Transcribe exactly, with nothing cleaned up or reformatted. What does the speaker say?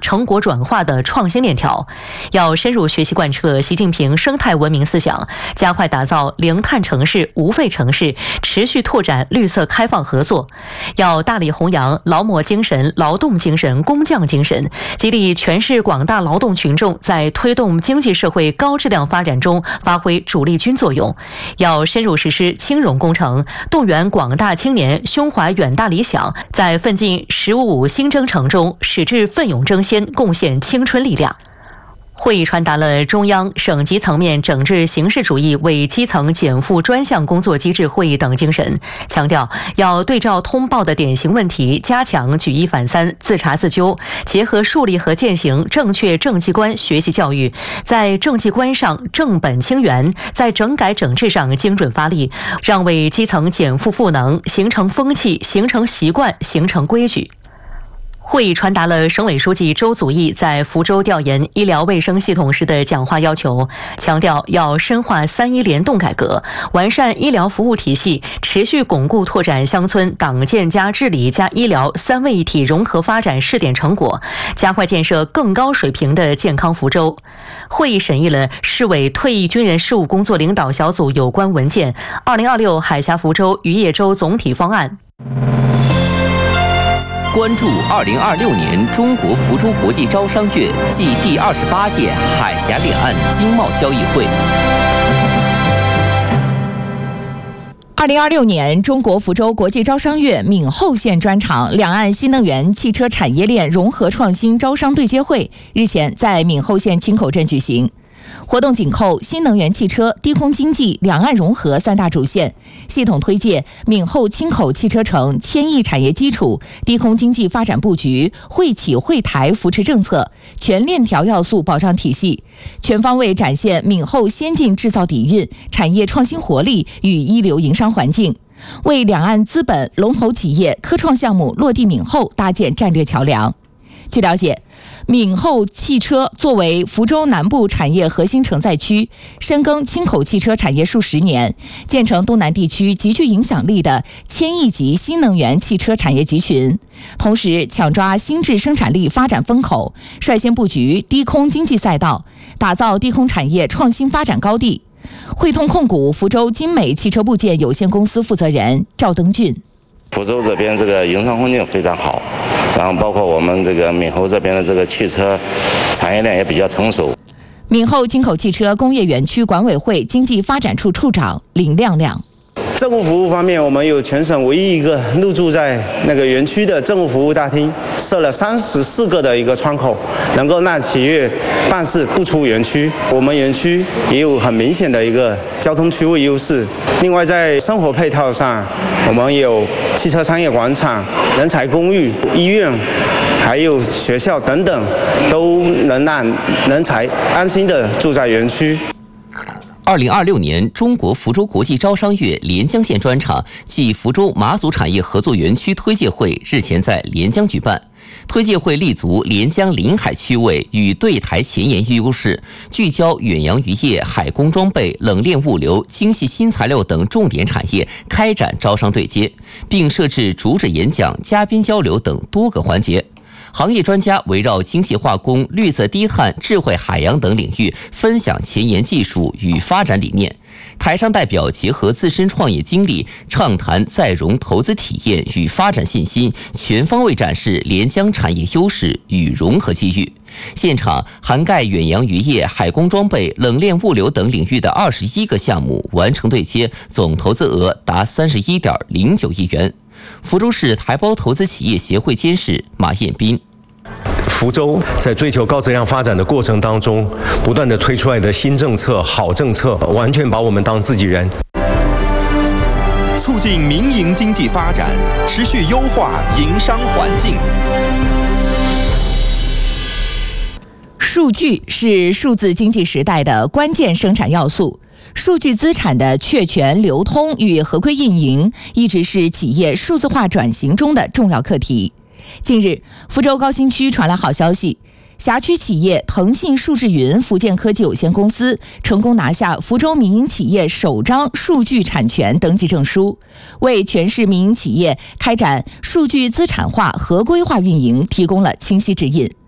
成果转化的创新链条，要深入学习贯彻习近平生态文明思想，加快打造零碳城市、无废城市，持续拓展绿色开放合作。要大力弘扬劳模精神、劳动精神、工匠精神，激励全市广大劳动群众在推动经济社会高质量发展中发挥主力军作用。要深入实施青融工程，动员广大青年胸怀远大理想，在奋进“十五五”新征程中矢志奋勇争先，贡献青春力量。会议传达了中央、省级层面整治形式主义为基层减负专项工作机制会议等精神，强调要对照通报的典型问题，加强举一反三、自查自纠，结合树立和践行正确政绩观学习教育，在政绩观上正本清源，在整改整治上精准发力，让为基层减负赋能，形成风气、形成习惯、形成规矩。会议传达了省委书记周祖义在福州调研医疗卫生系统时的讲话要求，强调要深化三医联动改革，完善医疗服务体系，持续巩固拓展乡村党建加治理加医疗三位一体融合发展试点成果，加快建设更高水平的健康福州。会议审议了市委退役军人事务工作领导小组有关文件《二零二六海峡福州渔业周总体方案》。 关注二零二六年中国福州国际招商月暨第二十八届海峡两岸经贸交易会。 二零二六年中国福州国际招商月闽后县专场两岸新能源汽车产业链融合创新招商对接会日前在闽后县青口镇举行。活动紧扣新能源汽车、低空经济、两岸融合三大主线，系统推介闽后青口汽车城千亿产业基础、低空经济发展布局、惠企惠台扶持政策、全链条要素保障体系，全方位展现闽后先进制造底蕴、产业创新活力与一流营商环境，为两岸资本、龙头企业、科创项目落地闽后搭建战略桥梁。据了解，闽后汽车作为福州南部产业核心承载区，深耕青口汽车产业数十年，建成东南地区极具影响力的千亿级新能源汽车产业集群，同时抢抓新质生产力发展风口，率先布局低空经济赛道，打造低空产业创新发展高地。汇通控股福州金美汽车部件有限公司负责人赵登俊。 福州这边这个营商环境非常好，然后包括我们这个闽后这边的这个汽车产业链也比较成熟。 闽后青口汽车工业园区管委会经济发展处处长林亮亮。 政务服务方面，我们有全省唯一一个入驻在那个园区的政务服务大厅，设了三十四个的一个窗口，能够让企业办事不出园区。我们园区也有很明显的一个交通区位优势。另外，在生活配套上，我们有汽车商业广场、人才公寓、医院，还有学校等等，都能让人才安心的住在园区。 二零二六年中国福州国际招商月连江县专场暨福州马祖产业合作园区推介会日前在连江举办。推介会立足连江临海区位与对台前沿优势，聚焦远洋渔业、海工装备、冷链物流、精细新材料等重点产业开展招商对接，并设置主旨演讲、嘉宾交流等多个环节。行业专家围绕精细化工、绿色低碳、智慧海洋等领域分享前沿技术与发展理念。台商代表结合自身创业经历，畅谈再融投资体验与发展信心，全方位展示连江产业优势与融合机遇。现场涵盖远洋渔业、海工装备、冷链物流等领域的二十一个项目完成对接，总投资额达三十一点零九亿元。福州市台胞投资企业协会监事马彦斌。 福州在追求高质量发展的过程当中，不断的推出来的新政策、好政策，完全把我们当自己人。 促进民营经济发展，持续优化营商环境。 数据是数字经济时代的关键生产要素。数据资产的确权流通与合规运营一直是企业数字化转型中的重要课题。近日，福州高新区传来好消息，辖区企业腾信数智云福建科技有限公司成功拿下福州民营企业首张数据产权登记证书，为全市民营企业开展数据资产化合规化运营提供了清晰指引。